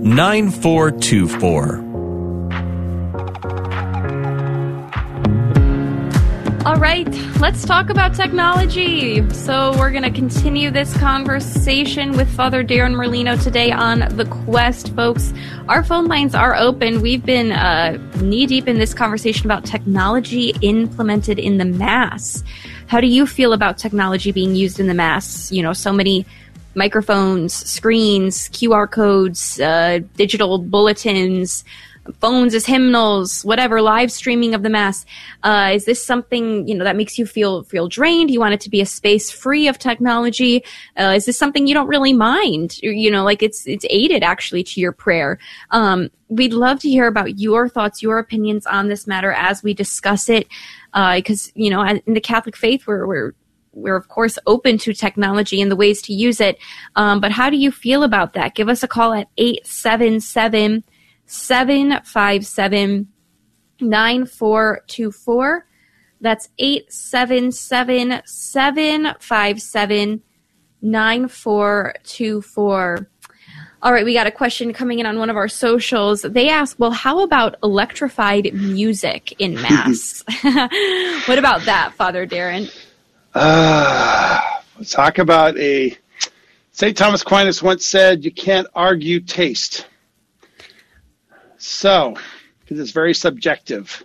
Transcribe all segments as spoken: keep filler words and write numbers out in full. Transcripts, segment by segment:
nine four two four. All right, let's talk about technology. So we're going to continue this conversation with Father Darren Merlino today on The Quest, folks. Our phone lines are open. We've been uh, knee-deep in this conversation about technology implemented in the Mass. How do you feel about technology being used in the Mass? You know, so many microphones, screens, Q R codes, uh, digital bulletins, phones as hymnals, whatever, live streaming of the Mass. Uh, is this something, you know, that makes you feel feel drained? You want it to be a space free of technology? Uh, is this something you don't really mind? You know, like it's it's aided actually to your prayer. Um, we'd love to hear about your thoughts, your opinions on this matter as we discuss it. Because, uh, you know, in the Catholic faith, we're, we're We're, of course, open to technology and the ways to use it. Um, but how do you feel about that? Give us a call at eight seven seven, seven five seven, nine four two four. That's eight seven seven, seven five seven, nine four two four. All right, we got a question coming in on one of our socials. They ask, well, how about electrified music in Mass? What about that, Father Darren? Uh, let's talk about a, Saint Thomas Aquinas once said, you can't argue taste. So, because it's very subjective.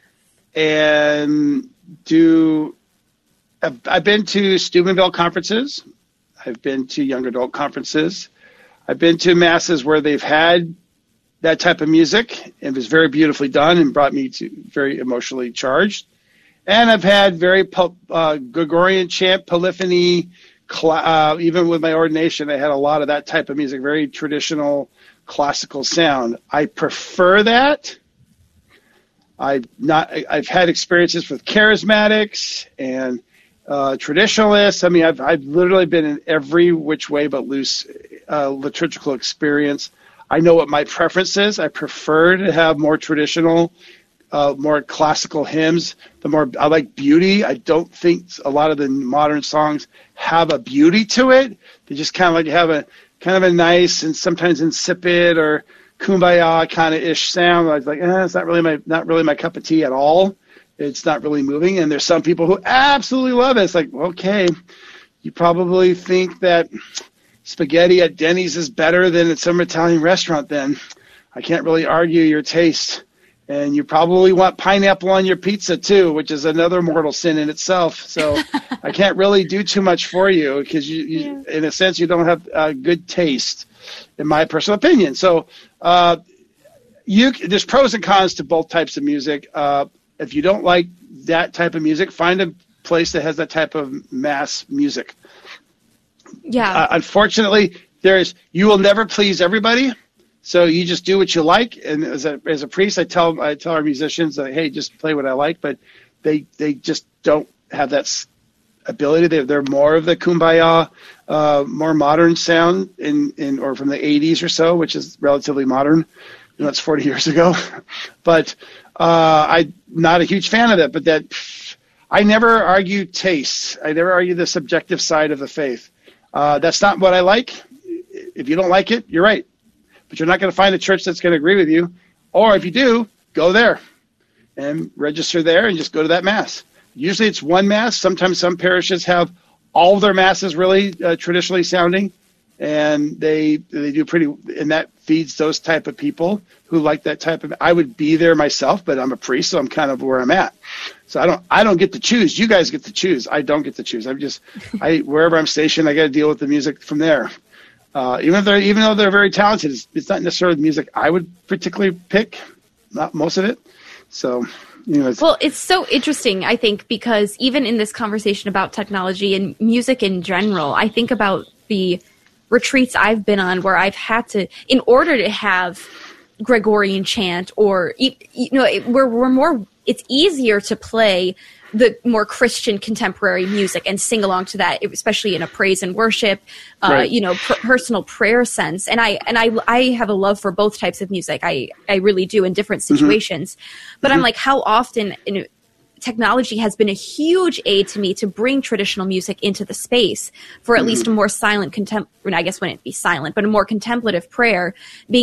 And do, I've, I've been to Steubenville conferences. I've been to young adult conferences. I've been to masses where they've had that type of music. It was very beautifully done and brought me to very emotionally charged. And I've had very uh, Gregorian chant, polyphony, uh, even with my ordination, I had a lot of that type of music, very traditional classical sound. I prefer that. I've not. I've had experiences with charismatics and uh, traditionalists. I mean, I've I've literally been in every which way but loose uh, liturgical experience. I know what my preference is. I prefer to have more traditional, uh, more classical hymns. The more I like beauty. I don't think a lot of the modern songs have a beauty to it. They just kind of like have a kind of a nice and sometimes insipid or kumbaya kind of ish sound. I was like, eh, it's not really my not really my cup of tea at all. It's not really moving. And there's some people who absolutely love it. It's like, okay, you probably think that spaghetti at Denny's is better than at some Italian restaurant then. I can't really argue your taste. And you probably want pineapple on your pizza too, which is another mortal sin in itself. So I can't really do too much for you because you, you yeah. in a sense, you don't have uh, good taste, in my personal opinion. So uh, you there's pros and cons to both types of music. Uh, if you don't like that type of music, find a place that has that type of mass music. Yeah. Uh, unfortunately, there's you will never please everybody. So you just do what you like, and as a as a priest, I tell I tell our musicians that hey, just play what I like, but they they just don't have that ability. They they're more of the kumbaya, uh, more modern sound in, in or from the eighties or so, which is relatively modern. You know, it's forty years ago, but uh, I'm not a huge fan of that. But that I never argue taste. I never argue the subjective side of the faith. Uh, that's not what I like. If you don't like it, you're right. But you're not going to find a church that's going to agree with you. Or if you do, go there and register there and just go to that mass. Usually it's one mass. Sometimes some parishes have all of their masses really uh, traditionally sounding, and they they do pretty, and that feeds those type of people who like that type of. I would be there myself, but I'm a priest, so I'm kind of where I'm at. So I don't I don't get to choose. You guys get to choose. I don't get to choose. I'm just I wherever I'm stationed, I got to deal with the music from there. Uh, even if they're, even though they're very talented, it's, it's not necessarily the music I would particularly pick, not most of it. So, you know. It's, well, it's so interesting, I think, because even in this conversation about technology and music in general, I think about the retreats I've been on where I've had to, in order to have Gregorian chant or, you know, we're, we're more, it's easier to play the more Christian contemporary music and sing along to that, especially in a praise and worship, uh, right. you know, per- personal prayer sense. And I and I I have a love for both types of music. I, I really do in different situations. Mm-hmm. But mm-hmm. I'm like, how often in, technology has been a huge aid to me to bring traditional music into the space for at mm-hmm. least a more silent, contem- I guess wouldn't be silent, but a more contemplative prayer, being